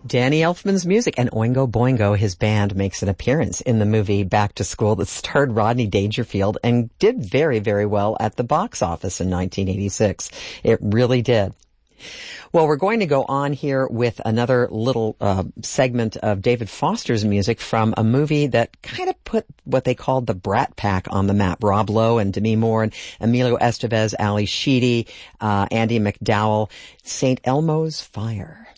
Danny Elfman's music, and Oingo Boingo, his band, makes an appearance in the movie Back to School that starred Rodney Dangerfield and did very, very well at the box office in 1986. It really did. Well, we're going to go on here with another little segment of David Foster's music from a movie that kind of put what they called the Brat Pack on the map. Rob Lowe and Demi Moore and Emilio Estevez, Ali Sheedy, Andy McDowell, St. Elmo's Fire.